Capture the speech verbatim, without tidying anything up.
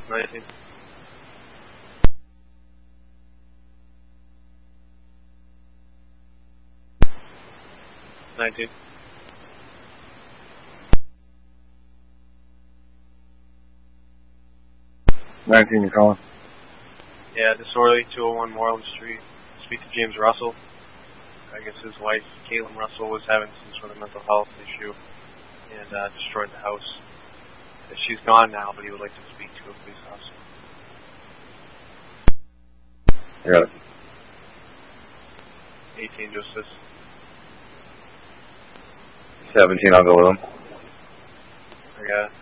nineteen. nineteen. nineteen, you're calling? Yeah, disorderly, two oh one Moreland Street. Speak to James Russell. I guess his wife, Caitlin Russell, was having some sort of mental health issue and uh, destroyed the house. She's gone now, but he would like to speak to a police officer. Got it. eighteen, Justice. seventeen, I'll go with him. I got it.